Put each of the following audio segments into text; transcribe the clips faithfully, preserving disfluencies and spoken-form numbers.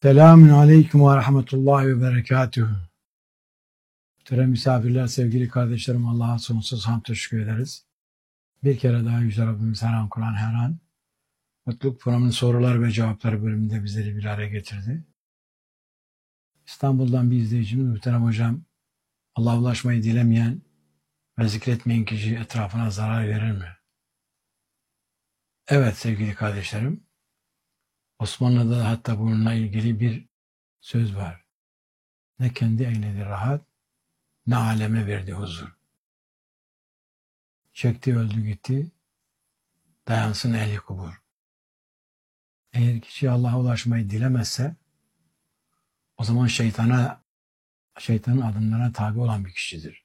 Selamun aleyküm ve rahmetullahi ve berekatühü. Muhterem misafirler, sevgili kardeşlerim, Allah'a sonsuz hamd teşekkür ederiz. Bir kere daha Yüce Rabbimiz her an Kur'an her an Mutluluk Programı'nın sorular ve cevapları bölümünde bizleri bir araya getirdi. İstanbul'dan bir izleyicimiz muhterem hocam, Allah'a ulaşmayı dilemeyen ve zikretmeyen kişi etrafına zarar verir mi? Evet sevgili kardeşlerim, Osmanlı'da hatta bununla ilgili bir söz var. Ne kendi eyledi rahat, ne aleme verdi huzur. Çekti öldü gitti, dayansın ehli kubur. Eğer kişi Allah'a ulaşmayı dilemezse, o zaman şeytana, şeytanın adımlarına tabi olan bir kişidir.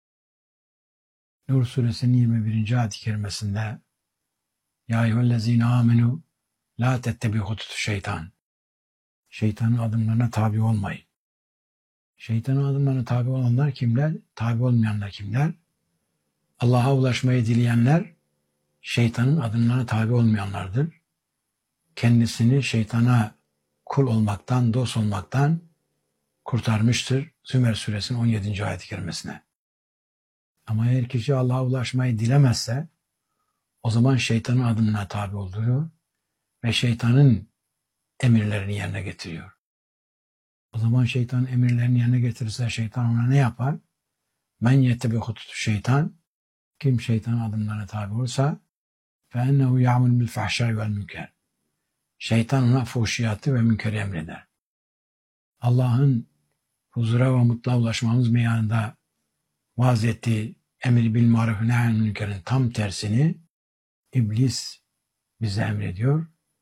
Nur suresinin yirmi birinci ayet-i kerimesinde Ya eyyühellezine amenu la tettebi hututu şeytan. Şeytanın adımlarına tabi olmayın. Şeytanın adımlarına tabi olanlar kimler? Tabi olmayanlar kimler? Allah'a ulaşmayı dileyenler şeytanın adımlarına tabi olmayanlardır. Kendisini şeytana kul olmaktan, dost olmaktan kurtarmıştır. Zümer suresinin on yedinci ayet-i kerimesine. Ama eğer kişi Allah'a ulaşmayı dilemezse o zaman şeytanın adımına tabi oluyor ve şeytanın emirlerini yerine getiriyor. O zaman şeytanın emirlerini yerine getirirse şeytan ona ne yapar? Men yettebi hututu şeytan, kim şeytanın adımlarına tabi olursa fe ennehu ya'mul bil fahşai vel münker. Şeytan ona fuhşiyatı ve münkeri emreder. Allah'ın huzura ve mutluluğa ulaşmamız meyanında vaaz ettiği emri bil maruf nehy münkerin tam tersini iblis bize emrediyor.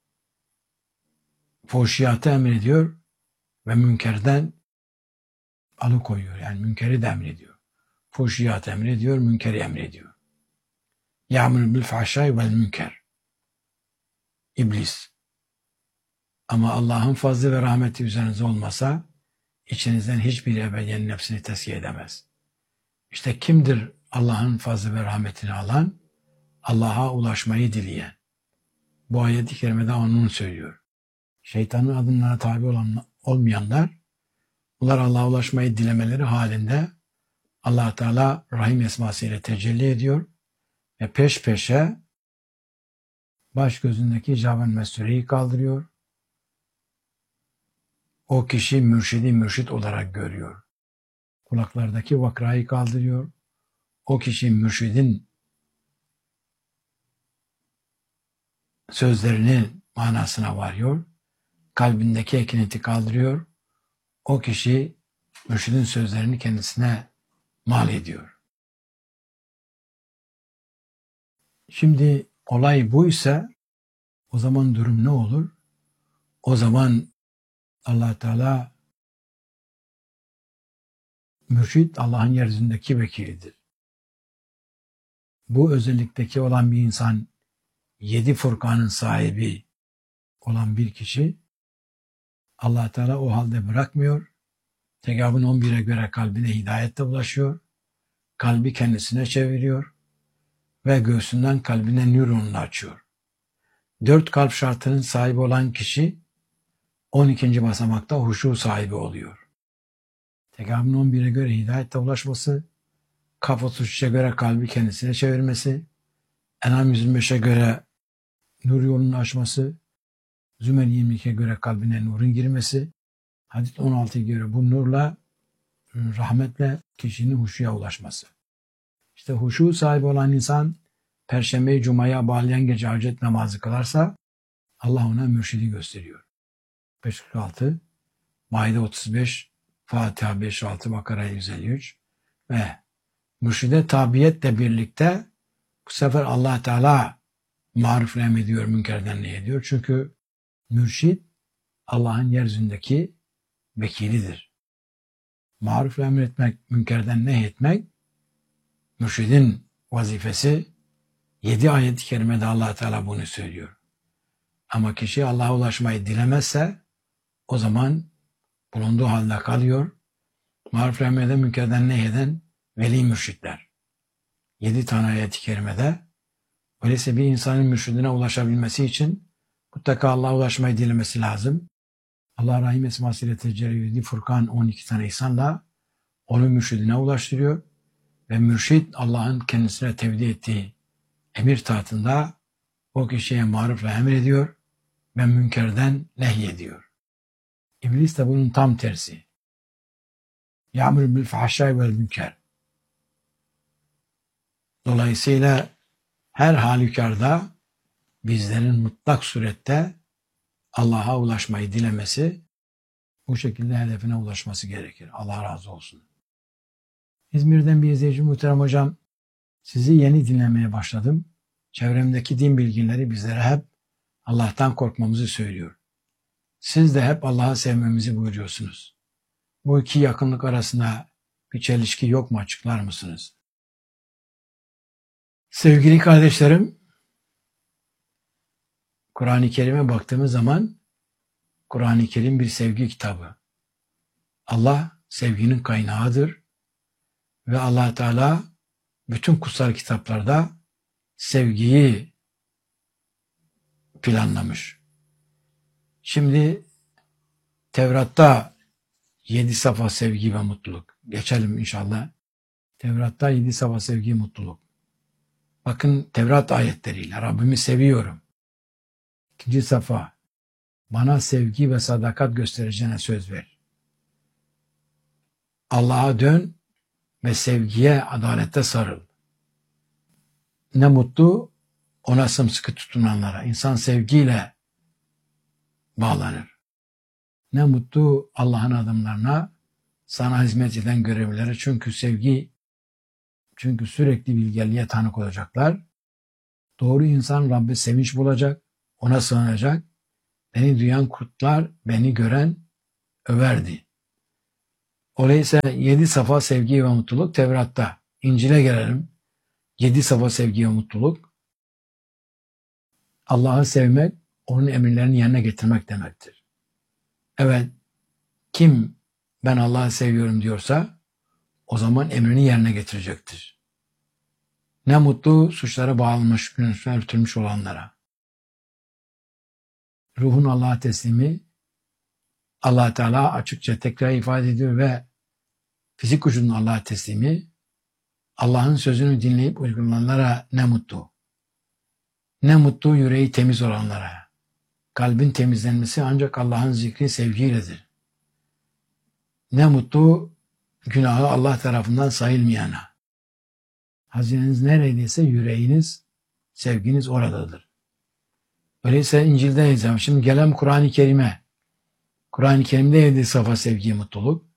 Fuhşiyatı emrediyor ve münkerden alıkoyuyor. Yani münkeri de emrediyor. Fuhşiyatı emrediyor, münkeri emrediyor. Ya'muru bil fahşai vel münker. İblis. Ama Allah'ın fazlı ve rahmeti üzerinize olmasa içinizden hiçbir ebediyen nefsini tezkiye edemez. İşte kimdir Allah'ın fazlı ve rahmetini alan? Allah'a ulaşmayı dileyen. Bu ayet-i kerimede onun söylüyor. Şeytanın adımlarına tabi olan, olmayanlar, bunlar Allah'a ulaşmayı dilemeleri halinde Allah Teala Rahim esmasıyla tecelli ediyor ve peş peşe baş gözündeki Caben Mesure'yi kaldırıyor. O kişi mürşidi mürşit olarak görüyor. Kulaklardaki vakrayı kaldırıyor. O kişi mürşidin sözlerinin manasına varıyor. Kalbindeki ekineti kaldırıyor. O kişi mürşidin sözlerini kendisine mal ediyor. Şimdi olay buysa o zaman durum ne olur? O zaman Allah Teala mürşid Allah'ın yeryüzündeki vekilidir. Bu özellikteki olan bir insan yedi Furkan'ın sahibi olan bir kişi Allah Teala o halde bırakmıyor. Tegabun on bire göre kalbine hidayette ulaşıyor. Kalbi kendisine çeviriyor ve göğsünden kalbine nürünü açıyor. Dört kalp şartının sahibi olan kişi on ikinci basamakta huşu sahibi oluyor. Tegabun on bire göre hidayette ulaşması, Kaf otuz üçe göre kalbi kendisine çevirmesi, En'am yüz yirmi beşe göre nur yolunu açması, Zümer yirmi ikiye göre kalbine nurun girmesi, Hadid on altıya göre bu nurla, rahmetle kişinin huşuya ulaşması. İşte huşu sahibi olan insan Perşembe-i Cuma'ya bağlayan gece hacet namazı kılarsa Allah ona mürşidi gösteriyor. beş kırk altı, Maide otuz beş, Fatiha beş altı, Bakara yüz elli üç ve mürşide tabiyetle birlikte bu sefer Allah Teala maruf emrediyor, münkerden ne ediyor? Çünkü mürşid Allah'ın yeryüzündeki vekilidir. Maruf emretmek, münkerden ne etmek? Mürşidin vazifesi. Yedi ayet-i kerimede Allah Teala bunu söylüyor. Ama kişi Allah'a ulaşmayı dilemezse o zaman bulunduğu halde kalıyor. Maruf emreden, münkerden nehyeden veli mürşitler. Yedi tane ayet-i kerimede. Öyleyse bir insanın mürşidine ulaşabilmesi için mutlaka Allah'a ulaşmayı dilemesi lazım. Allah Rahim esmasıyla tecelli ediyor. Furkan on iki tane ihsanla onu mürşidine ulaştırıyor. Ve mürşid Allah'ın kendisine tevdi ettiği emir taatında o kişiye marufla emrediyor ve münkerden nehyediyor. İblis de bunun tam tersi. Ya'muru bil fahşai vel münker. Dolayısıyla her halükarda bizlerin mutlak surette Allah'a ulaşmayı dilemesi, bu şekilde hedefine ulaşması gerekir. Allah razı olsun. İzmir'den bir izleyici muhterem hocam, sizi yeni dinlemeye başladım. Çevremdeki din bilginleri bizlere hep Allah'tan korkmamızı söylüyor. Siz de hep Allah'ı sevmemizi buyuruyorsunuz. Bu iki yakınlık arasında bir çelişki yok mu, açıklar mısınız? Sevgili kardeşlerim, Kur'an-ı Kerim'e baktığımız zaman Kur'an-ı Kerim bir sevgi kitabı. Allah sevginin kaynağıdır ve Allah Teala bütün kutsal kitaplarda sevgiyi planlamış. Şimdi Tevrat'ta yedi safa sevgi ve mutluluk. Geçelim inşallah. Tevrat'ta yedi safa sevgi ve mutluluk. Bakın Tevrat ayetleriyle Rabbimi seviyorum. İkinci safa, bana sevgi ve sadakat göstereceğine söz ver. Allah'a dön ve sevgiye, adalette sarıl. Ne mutlu ona sımsıkı tutunanlara. İnsan sevgiyle bağlanır. Ne mutlu Allah'ın adımlarına, sana hizmet eden görevlilere. Çünkü sevgi, çünkü sürekli bilgeliğe tanık olacaklar. Doğru insan Rabbi sevinç bulacak, ona sığınacak. Beni duyan kurtlar, beni gören överdi. Öyleyse yedi safa sevgi ve mutluluk Tevrat'ta. İncil'e gelelim. Yedi safa sevgi ve mutluluk. Allah'ı sevmek, onun emirlerini yerine getirmek demektir. Evet, kim ben Allah'ı seviyorum diyorsa o zaman emrini yerine getirecektir. Ne mutlu suçlara bağlanmış, günahlar örtülmüş olanlara. Ruhun Allah'a teslimi, Allah Teala açıkça tekrar ifade ediyor ve fizik vücudun Allah'a teslimi, Allah'ın sözünü dinleyip uygulananlara ne mutlu. Ne mutlu yüreği temiz olanlara. Kalbin temizlenmesi ancak Allah'ın zikri sevgiyledir. Ne mutlu günahı Allah tarafından sayılmayana. Hazineniz neredeyse yüreğiniz, sevginiz oradadır. Öyleyse İncil'deyiz. Şimdi gelen Kur'an-ı Kerim'e. Kur'an-ı Kerim'de yedi safa sevgi, mutluluk.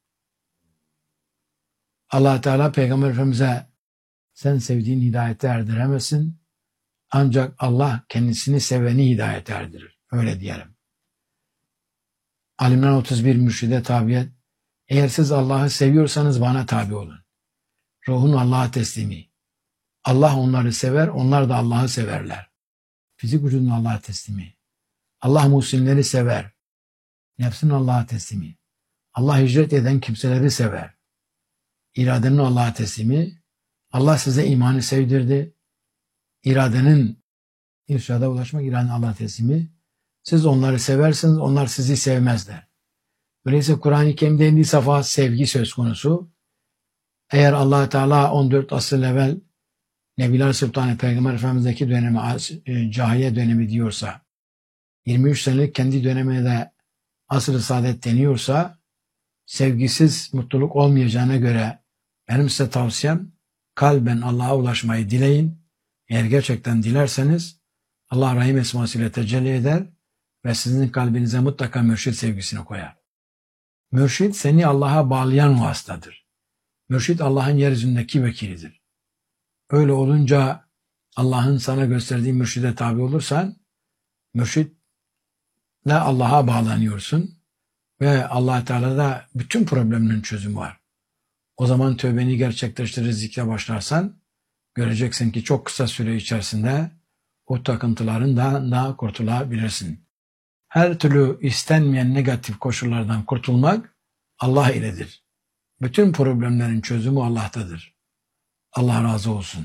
Allah Teala Peygamber Efendimiz'e sen sevdiğin hidayete erdiremezsin. Ancak Allah kendisini seveni hidayete erdirir. Öyle diyelim. Ali İmran otuz bir mürşide tabiyet. Eğer siz Allah'ı seviyorsanız bana tabi olun. Ruhun Allah'a teslimi. Allah onları sever, onlar da Allah'ı severler. Fizik vücudun Allah'a teslimi. Allah muhsinleri sever. Nefsin Allah'a teslimi. Allah hicret eden kimseleri sever. İradenin Allah'a teslimi. Allah size imanı sevdirdi. İradenin irşada ulaşmak, iradenin Allah'a teslimi. Siz onları seversiniz, onlar sizi sevmezler. Öyleyse Kur'an-ı Kerim'de elli safa sevgi söz konusu. Eğer Allah Teala on dört asır evvel Nebiler Sultanı Peygamber Efendimiz'deki dönemi, cahiliye dönemi diyorsa, yirmi üç senelik kendi dönemine de asr-ı saadet deniyorsa, sevgisiz mutluluk olmayacağına göre benim size tavsiyem kalben Allah'a ulaşmayı dileyin. Eğer gerçekten dilerseniz Allah Rahim esmasıyla tecelli eder ve sizin kalbinize mutlaka mürşid sevgisini koyar. Mürşid seni Allah'a bağlayan vasıtadır. Mürşid Allah'ın yeryüzündeki vekilidir. Öyle olunca Allah'ın sana gösterdiği mürşide tabi olursan mürşidle Allah'a bağlanıyorsun ve Allah Teala'da bütün problemlerin çözümü var. O zaman tövbeni gerçekleştirir, zikre başlarsan göreceksin ki çok kısa süre içerisinde o takıntılarından da kurtulabilirsin. Her türlü istenmeyen negatif koşullardan kurtulmak Allah iledir. Bütün problemlerin çözümü Allah'tadır. Allah razı olsun.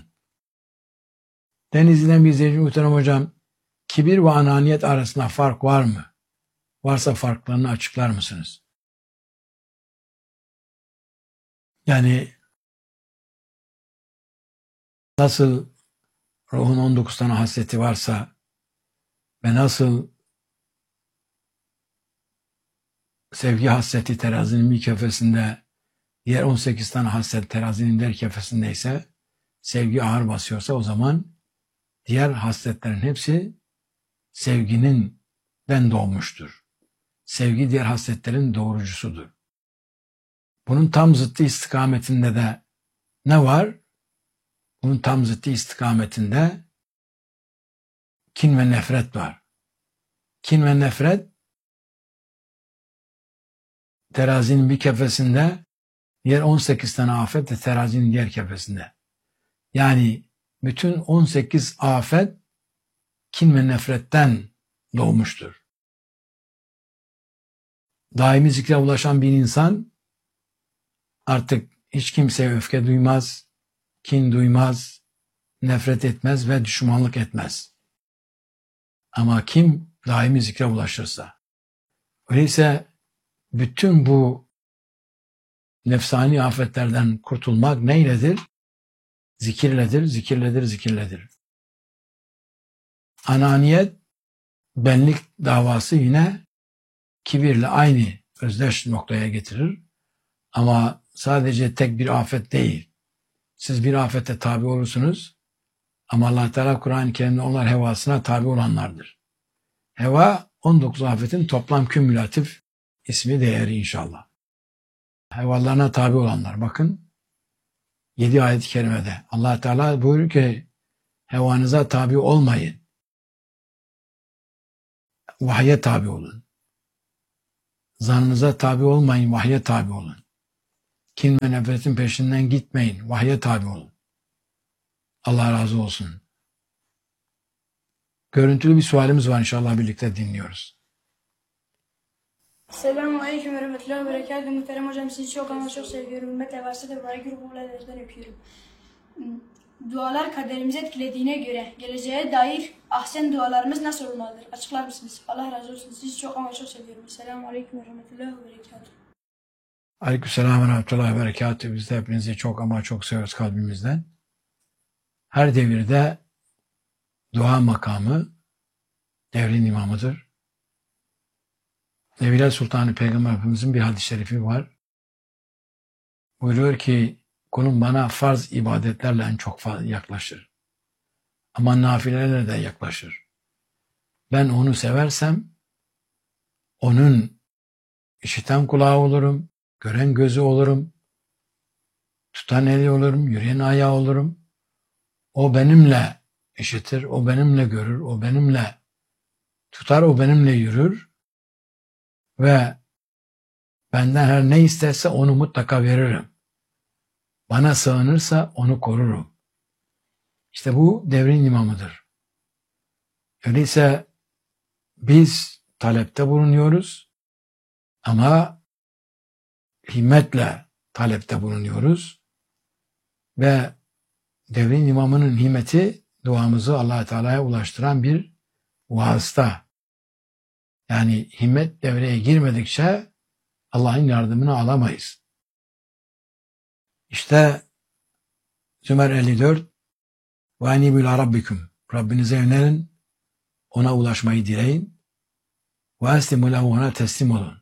Denizli'den bir izleyici muhterem hocam, kibir ve ananiyet arasında fark var mı? Varsa farklarını açıklar mısınız? Yani nasıl ruhun on dokuz tane hasreti varsa ve nasıl sevgi hasreti terazinin bir kefesinde, diğer on sekiz tane hasret terazinin diğer kefesindeyse, sevgi ağır basıyorsa, o zaman diğer hasletlerin hepsi sevginin den doğmuştur. Sevgi diğer hasletlerin doğrucusudur. Bunun tam zıttı istikametinde de ne var? Bunun tam zıttı istikametinde kin ve nefret var. Kin ve nefret terazinin bir kefesinde, diğer on sekiz tane afet de terazinin diğer kefesinde. Yani bütün on sekiz afet kin ve nefretten doğmuştur. Daimi zikre ulaşan bir insan artık hiç kimseye öfke duymaz, kin duymaz, nefret etmez ve düşmanlık etmez. Ama kim daimi zikre ulaşırsa, öyleyse bütün bu nefsani afetlerden kurtulmak neyledir? Zikirledir, zikirledir, zikirledir. Ananiyet, benlik davası yine kibirle aynı özdeş noktaya getirir. Ama sadece tek bir afet değil. Siz bir afete tabi olursunuz ama Allah Teala Kur'an-ı Kerim'de onlar hevasına tabi olanlardır. Heva on dokuz afetin toplam kümülatif ismi, değeri inşallah. Hevalarına tabi olanlar. Bakın yedi ayet-i kerimede Allah Teala buyuruyor ki hevanıza tabi olmayın. Vahye tabi olun. Zannınıza tabi olmayın, vahye tabi olun. Kin ve nefretin peşinden gitmeyin, vahye tabi olun. Allah razı olsun. Görüntülü bir sualimiz var, inşallah birlikte dinliyoruz. Selamun Aleyküm ve Rahmetullahi ve Berekatuhu. Muhterem hocam, sizi çok ama çok seviyorum. Ümmetle varsa da mübarek ruhumla ellerinden öpüyorum. Dualar kaderimizi etkilediğine göre geleceğe dair ahsen dualarımız nasıl olmalıdır? Açıklar mısınız? Allah razı olsun. Sizi çok ama çok seviyorum. Selamun Aleyküm ve Rahmetullahi ve Berekatuhu. Aleykümselam ve Rahmetullahi ve Berekatuhu. Biz de hepinizi çok ama çok seviyoruz kalbimizden. Her devirde dua makamı devrin imamıdır. Nebiler Sultanı Peygamber Efendimizin bir hadis-i şerifi var. Buyuruyor ki kulum bana farz ibadetlerle en çok yaklaşır. Ama nafilelerle de yaklaşır. Ben onu seversem onun işiten kulağı olurum, gören gözü olurum, tutan eli olurum, yürüyen ayağı olurum. O benimle işitir, o benimle görür, o benimle tutar, o benimle yürür ve benden her ne isterse onu mutlaka veririm. Bana sığınırsa onu korurum. İşte bu devrin imamıdır. Öyleyse biz talepte bulunuyoruz ama himmetle talepte bulunuyoruz ve devrin imamının himmeti duamızı Allah Teala'ya ulaştıran bir vasıta. Yani himmet devreye girmedikçe Allah'ın yardımını alamayız. İşte Zümer elli dört ve enibu ila rabbikum, Rabbinize yönelin, ona ulaşmayı dileyin ve eslimu lehu, ona teslim olun.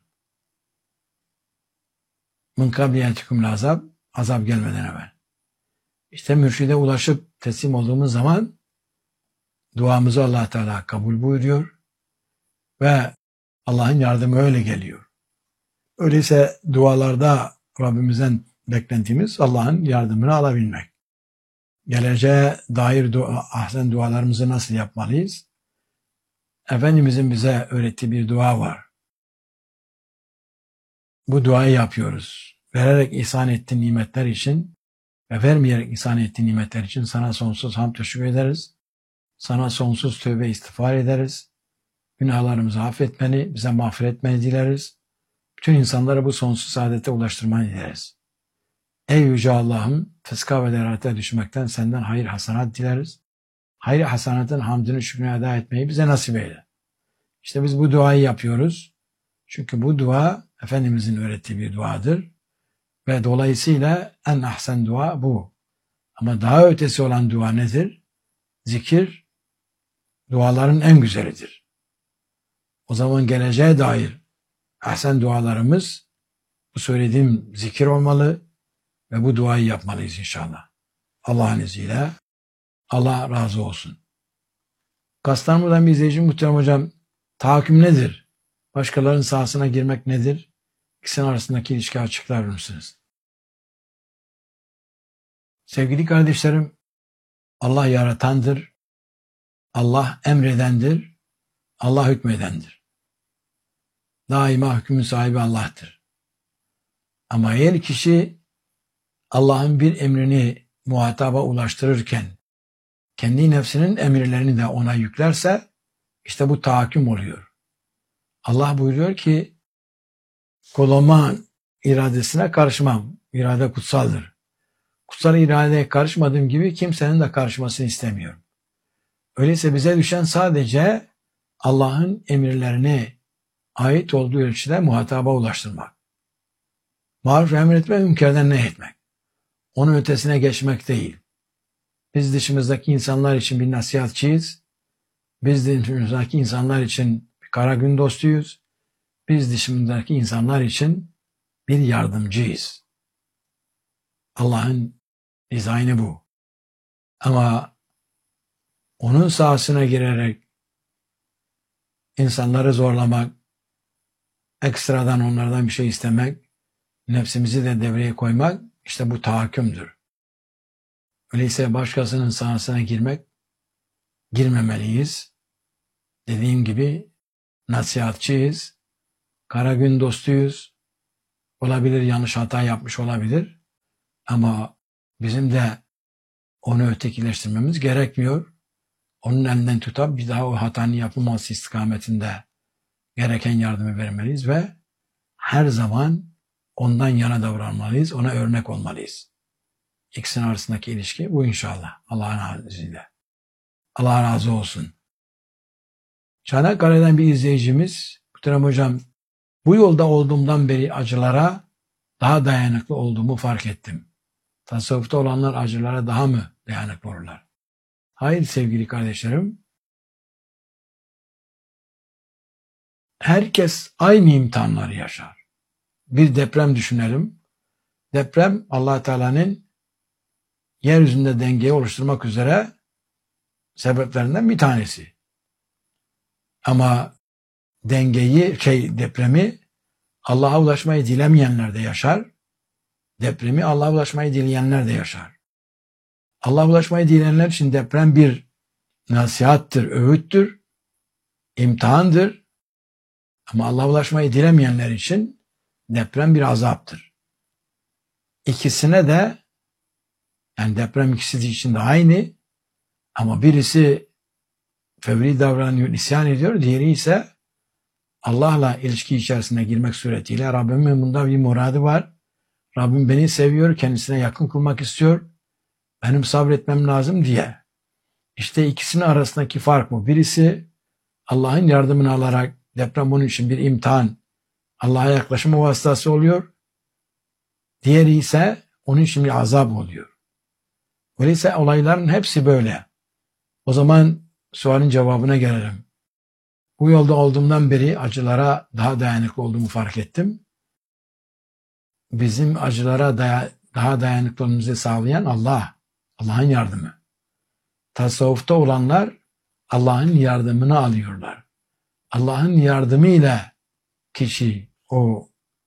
Min kabli yetikum azab, azap gelmeden evvel. İşte mürşide ulaşıp teslim olduğumuz zaman duamızı Allah Teala kabul buyuruyor ve Allah'ın yardımı öyle geliyor. Öyleyse dualarda Rabbimizden beklentimiz Allah'ın yardımını alabilmek. Geleceğe dair dua, ahsen dualarımızı nasıl yapmalıyız? Efendimizin bize öğrettiği bir dua var. Bu duayı yapıyoruz. Vererek ihsan ettiğin nimetler için ve vermeyerek ihsan ettiğin nimetler için sana sonsuz hamd teşekkür ederiz. Sana sonsuz tövbe istiğfar ederiz. Günahlarımızı affetmeni, bize mağfiret etmeni dileriz. Bütün insanları bu sonsuz saadete ulaştırmanı dileriz. Ey Yüce Allah'ım, fıska ve delalete düşmekten senden hayır hasanat dileriz. Hayır hasanatın hamdını şükrünü eda etmeyi bize nasip eyle. İşte biz bu duayı yapıyoruz. Çünkü bu dua Efendimizin öğrettiği bir duadır. Ve dolayısıyla en ahsen dua bu. Ama daha ötesi olan dua nedir? Zikir duaların en güzelidir. O zaman geleceğe dair ahsen dualarımız bu söylediğim zikir olmalı ve bu duayı yapmalıyız inşallah. Allah'ın izniyle. Allah razı olsun. Kastamonu'dan bir izleyici muhterem hocam, tahakküm nedir? Başkalarının sahasına girmek nedir? İkisinin arasındaki ilişki açıklar mısınız? Sevgili kardeşlerim, Allah yaratandır, Allah emredendir, Allah hükmedendir. Daima hükmün sahibi Allah'tır. Ama eğer kişi Allah'ın bir emrini muhataba ulaştırırken kendi nefsinin emirlerini de ona yüklerse işte bu tahakküm oluyor. Allah buyuruyor ki kulumun iradesine karışmam. İrade kutsaldır. Kutsal iradeye karışmadığım gibi kimsenin de karışmasını istemiyorum. Öyleyse bize düşen sadece Allah'ın emirlerine ait olduğu ölçüde muhataba ulaştırmak. Maruf emretmek, münkerden nehyetmek. Onun ötesine geçmek değil. Biz dışımızdaki insanlar için bir nasihatçıyız. Biz dışımızdaki insanlar için bir kara gün dostuyuz. Biz dışımızdaki insanlar için bir yardımcıyız. Allah'ın dizaynı bu. Ama onun sahasına girerek insanları zorlamak, ekstradan onlardan bir şey istemek, nefsimizi de devreye koymak, işte bu tahakkümdür. Öyleyse başkasının sahasına girmek, girmemeliyiz. Dediğim gibi nasihatçıyız, kara gün dostuyuz. Olabilir, yanlış hata yapmış olabilir. Ama bizim de onu ötekileştirmemiz gerekmiyor. Onun elinden tutup bir daha o hatanın yapılması istikametinde gereken yardımı vermeliyiz ve her zaman ondan yana davranmalıyız, ona örnek olmalıyız. İkisinin arasındaki ilişki bu inşallah. Allah'ın izniyle. Allah razı olsun. Çanakkale'den bir izleyicimiz, muhterem hocam, bu yolda olduğumdan beri acılara daha dayanıklı olduğumu fark ettim. Tasavvufta olanlar acılara daha mı dayanıklı olurlar? Hayır sevgili kardeşlerim. Herkes aynı imtihanları yaşar. Bir deprem düşünelim. Deprem Allah Teala'nın yeryüzünde dengeyi oluşturmak üzere sebeplerinden bir tanesi. Ama dengeyi, şey depremi Allah'a ulaşmayı dilemeyenler de yaşar. Depremi Allah'a ulaşmayı dileyenler de yaşar. Allah'a ulaşmayı dileyenler için deprem bir nasihattır, öğüttür, imtihandır. Ama Allah'a ulaşmayı dilemeyenler için deprem bir azaptır. İkisine de, yani deprem ikisi için de aynı, ama birisi fevri davranıyor, isyan ediyor, diğeri ise Allah'la ilişki içerisine girmek suretiyle Rabbimin bunda bir muradı var. Rabbim beni seviyor, kendisine yakın kılmak istiyor. Benim sabretmem lazım diye. İşte ikisinin arasındaki fark bu. Birisi Allah'ın yardımını alarak deprem onun için bir imtihan, Allah'a yaklaşma vasıtası oluyor. Diğeri ise onun için bir azap oluyor. Öyleyse olayların hepsi böyle. O zaman sualin cevabına gelelim. Bu yolda olduğumdan beri acılara daha dayanıklı olduğumu fark ettim. Bizim acılara daya, daha dayanıklı olmamızı sağlayan Allah, Allah'ın yardımı. Tasavvufta olanlar Allah'ın yardımını alıyorlar. Allah'ın yardımıyla kişi o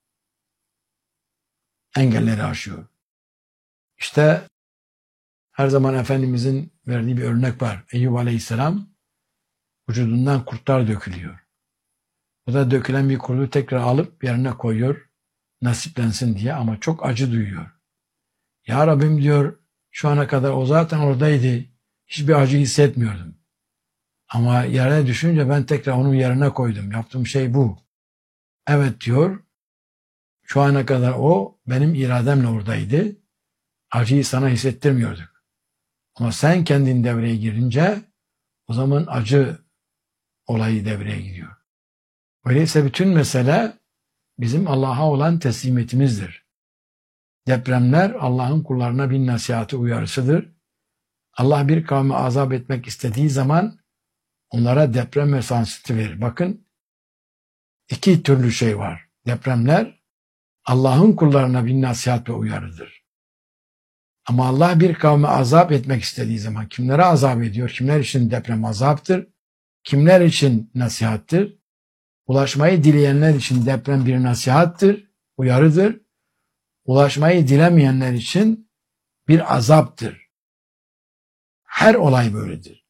engelleri aşıyor. İşte her zaman Efendimizin verdiği bir örnek var. Eyyub Aleyhisselam vücudundan kurtlar dökülüyor. O da dökülen bir kurdu tekrar alıp yerine koyuyor, nasiplensin diye, ama çok acı duyuyor. Ya Rabbim diyor, şu ana kadar o zaten oradaydı, hiçbir acı hissetmiyordum. Ama yere düşünce ben tekrar onun yerine koydum. Yaptığım şey bu. Evet diyor, şu ana kadar o benim irademle oradaydı. Acıyı sana hissettirmiyorduk. Ama sen kendin devreye girince o zaman acı olayı devreye gidiyor. Öyleyse bütün mesele bizim Allah'a olan teslimiyetimizdir. Depremler Allah'ın kullarına bir nasihatı, uyarısıdır. Allah bir kavmi azap etmek istediği zaman onlara deprem mesansiti verir. Bakın, iki türlü şey var. Depremler Allah'ın kullarına bir nasihat ve uyarıdır. Ama Allah bir kavmi azap etmek istediği zaman kimlere azap ediyor? Kimler için deprem azaptır? Kimler için nasihattır? Ulaşmayı dileyenler için deprem bir nasihattır, uyarıdır. Ulaşmayı dilemeyenler için bir azaptır. Her olay böyledir.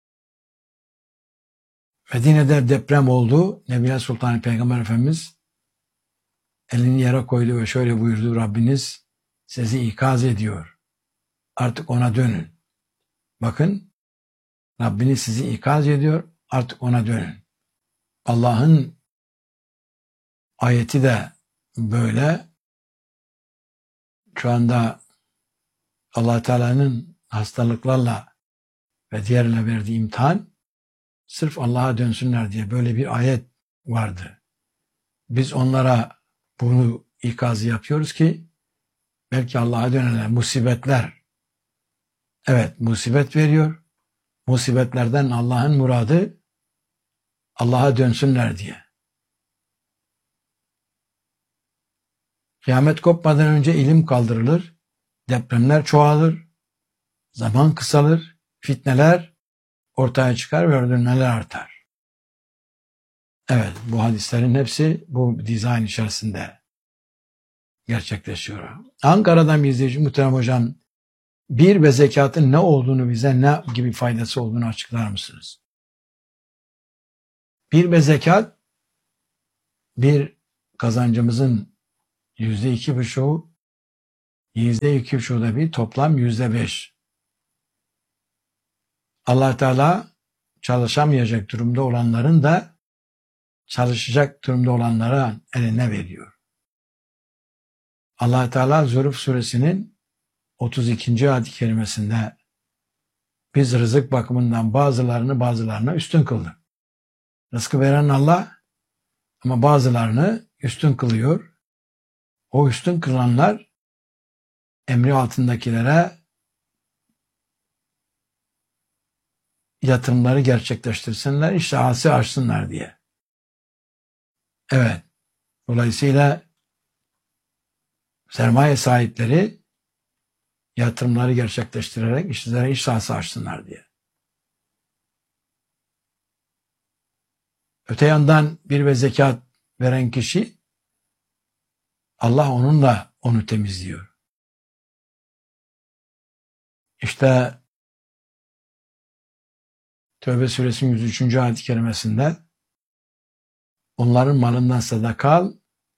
Medine'de deprem oldu. Nebiyullah Sultan Peygamber Efendimiz elini yere koydu ve şöyle buyurdu: Rabbiniz sizi ikaz ediyor. Artık ona dönün. Bakın, Rabbiniz sizi ikaz ediyor. Artık ona dönün. Allah'ın ayeti de böyle. Şu anda Allah Teala'nın hastalıklarla ve diğerle verdiği imtihan sırf Allah'a dönsünler diye böyle bir ayet vardı. Biz onlara bunu ikazı yapıyoruz ki belki Allah'a dönerler. Musibetler, evet, musibet veriyor. Musibetlerden Allah'ın muradı Allah'a dönsünler diye. Kıyamet kopmadan önce ilim kaldırılır, depremler çoğalır, zaman kısalır, fitneler ortaya çıkar ve öldürmeler artar. Evet, bu hadislerin hepsi bu dizayn içerisinde gerçekleşiyor. Ankara'dan bir izleyici, muhterem hocam, bir ve zekatın ne olduğunu, bize ne gibi faydası olduğunu açıklar mısınız? Bir ve zekat, bir kazancımızın yüzde iki buçuğu, yüzde iki buçuğu da bir, toplam yüzde beş. Allah Teala çalışamayacak durumda olanların da çalışacak durumda olanlara eline veriyor. Allah Teala Zuruf suresinin otuz ikinci ayet-i kerimesinde biz rızık bakımından bazılarını bazılarına üstün kıldık. Rızkı veren Allah ama bazılarını üstün kılıyor. O üstün kılanlar emri altındakilere yatırımları gerçekleştirsinler, iştahası açsınlar diye. Evet, dolayısıyla sermaye sahipleri yatırımları gerçekleştirerek işçilere iştahası açsınlar diye. Öte yandan bir ve zekat veren kişi, Allah onunla onu temizliyor. İşte Tevbe suresinin yüz üçüncü ayet-i kerimesinde onların malından sadaka al,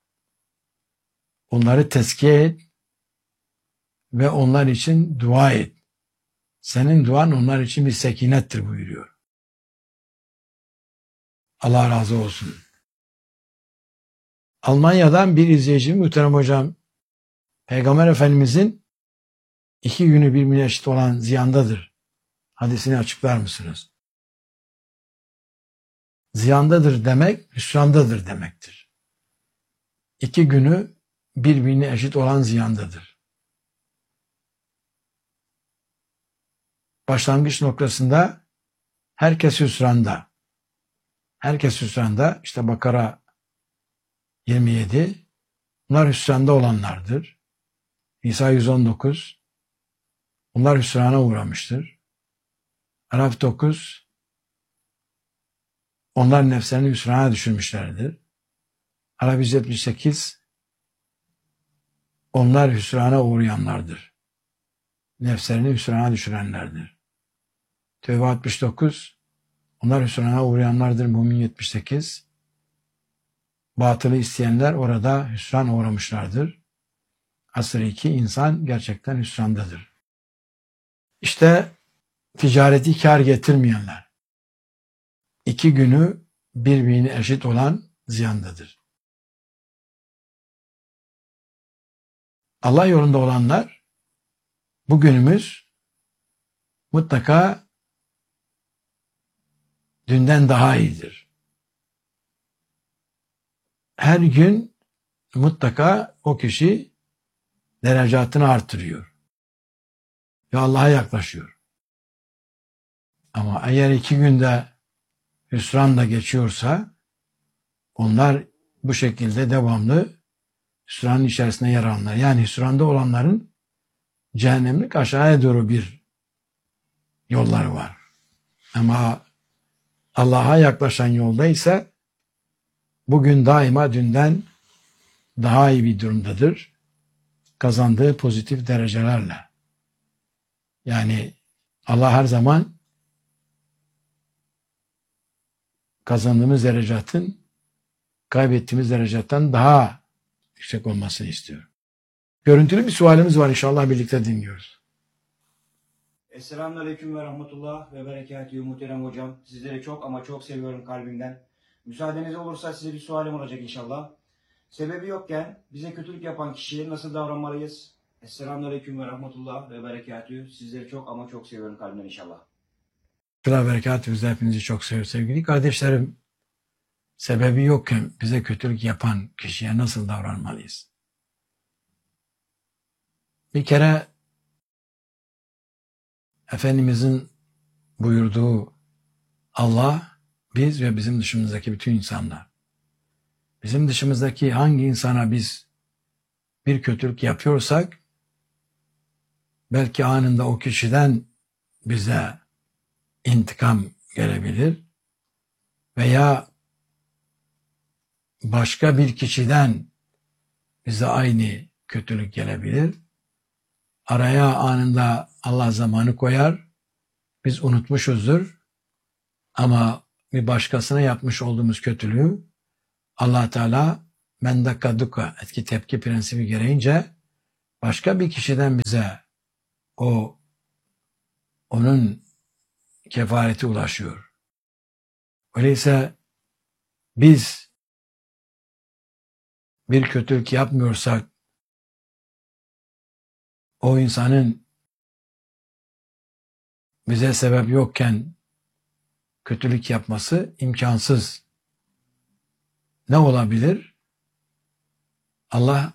onları tezkiye et ve onlar için dua et. Senin duan onlar için bir sekinettir buyuruyor. Allah razı olsun. Almanya'dan bir izleyici, muhterem hocam, Peygamber Efendimizin iki günü birbirine eşit olan ziyandadır hadisini açıklar mısınız? Ziyandadır demek, hüsrandadır demektir. İki günü birbirine eşit olan ziyandadır. Başlangıç noktasında herkes hüsranda. Herkes hüsranda. İşte Bakara yirmi yedi. Bunlar hüsranda olanlardır. Nisa yüz on dokuz. Bunlar hüsrana uğramıştır. Araf dokuz. Onlar nefslerini hüsrana düşürmüşlerdir. Araf yüz yetmiş sekiz. Onlar hüsrana uğrayanlardır. Nefslerini hüsrana düşürenlerdir. Tevbe altmış dokuz. Onlar hüsrana uğrayanlardır. Mümin yetmiş sekiz. Batılı isteyenler orada hüsran uğramışlardır. Asr iki, insan gerçekten hüsrandadır. İşte ticareti kar getirmeyenler, iki günü birbirine eşit olan ziyandadır. Allah yolunda olanlar, bugünümüz mutlaka dünden daha iyidir. her gün mutlaka o kişi derecatını artırıyor. Ve Allah'a yaklaşıyor. Ama eğer iki günde hüsranla geçiyorsa onlar bu şekilde devamlı hüsranın içerisinde yer alanlar. Yani hüsranda olanların cehennemlik aşağıya doğru bir yolları var. Ama Allah'a yaklaşan yolda ise bugün daima dünden daha iyi bir durumdadır. Kazandığı pozitif derecelerle. Yani Allah her zaman kazandığımız derecatın kaybettiğimiz derecattan daha yüksek olmasını istiyor. Görüntülü bir sualimiz var, inşallah birlikte dinliyoruz. Esselamun Aleyküm ve Rahmetullah ve Berekatühü muhterem hocam. Sizleri çok ama çok seviyorum kalbimden. Müsaadeniz olursa size bir sualim olacak inşallah. Sebebi yokken bize kötülük yapan kişiye nasıl davranmalıyız? Esselamun Aleyküm ve Rahmetullah ve Berekatühü. Sizleri çok ama çok seviyorum kalbimden inşallah. Selam berekatü, biz de hepinizi çok seviyoruz sevgili kardeşlerim. Sebebi yokken bize kötülük yapan kişiye nasıl davranmalıyız? Bir kere Efendimizin buyurduğu Allah, biz ve bizim dışımızdaki bütün insanlar. Bizim dışımızdaki hangi insana biz bir kötülük yapıyorsak, belki anında o kişiden bize intikam gelebilir veya başka bir kişiden bize aynı kötülük gelebilir. Araya anında Allah zamanı koyar, biz unutmuşuzdur ama bir başkasına yapmış olduğumuz kötülüğü Allah Teala mendaka duka, etki tepki prensibi gereğince başka bir kişiden bize o onun kefareti ulaşıyor. Öyleyse biz bir kötülük yapmıyorsak o insanın bize sebep yokken kötülük yapması imkansız. Ne olabilir? Allah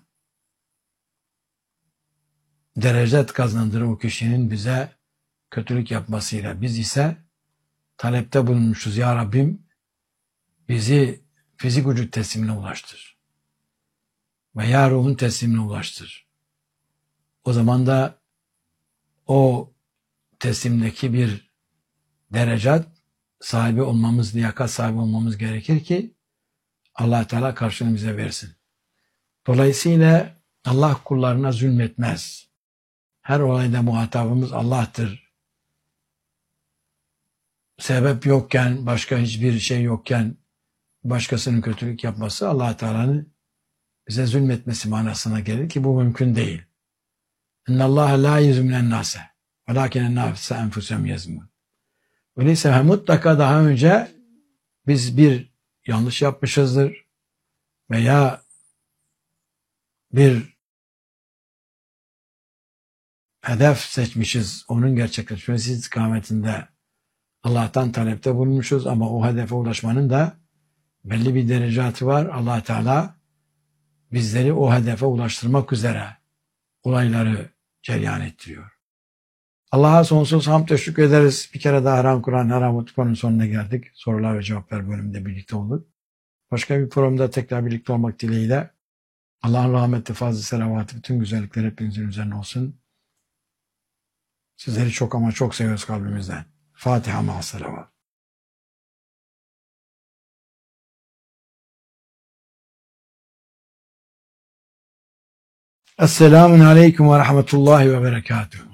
derecet kazandırır o kişinin bize kötülük yapmasıyla. Biz ise talepte bulunmuşuz. Ya Rabbim bizi fizik vücut teslimine ulaştır. Veya ruhun teslimine ulaştır. O zaman da o teslimdeki bir derecat sahibi olmamız, liyakat sahibi olmamız gerekir ki Allah Teala karşılığını bize versin. Dolayısıyla Allah kullarına zulmetmez. Her olayda muhatabımız Allah'tır. Sebep yokken, başka hiçbir şey yokken başkasının kötülük yapması Allah Teala'nın bize zulmetmesi manasına gelir ki bu mümkün değil. İnnallâhe lâ yezmünen nâse velâkinen nâfise enfusem yezmûn. Öyleyse mutlaka daha önce biz bir yanlış yapmışızdır veya bir hedef seçmişiz, onun gerçekleşmesi istikametinde Allah'tan talepte bulunmuşuz ama o hedefe ulaşmanın da belli bir derecatı var. Allah Teala bizleri o hedefe ulaştırmak üzere olayları cereyan ettiriyor. Allah'a sonsuz hamd teşekkür ederiz. Bir kere daha Haram Kur'an, Haram Utku'nun sonuna geldik. Sorular ve cevaplar bölümünde birlikte olduk. Başka bir programda tekrar birlikte olmak dileğiyle Allah'ın rahmeti, fazl-ı selavatı, bütün güzellikler hepinizin üzerine olsun. Sizleri çok ama çok seviyoruz kalbimizden. Fatiha ma'as selavat. Esselamun Aleyküm ve Rahmetullahi ve Berekatuhu.